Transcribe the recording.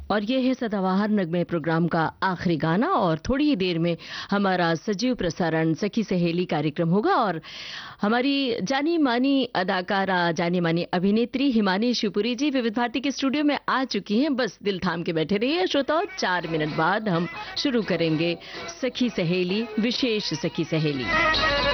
और ये है सदाबहार नगमे प्रोग्राम का आखिरी गाना और थोड़ी ही देर में हमारा सजीव प्रसारण सखी सहेली कार्यक्रम होगा और हमारी जानी मानी अदाकारा जानी मानी अभिनेत्री हिमानी शिवपुरी जी विविध भारती के स्टूडियो में आ चुकी हैं। बस दिल थाम के बैठे रहिए श्रोताओ, 4 मिनट बाद हम शुरू करेंगे सखी सहेली, विशेष सखी सहेली।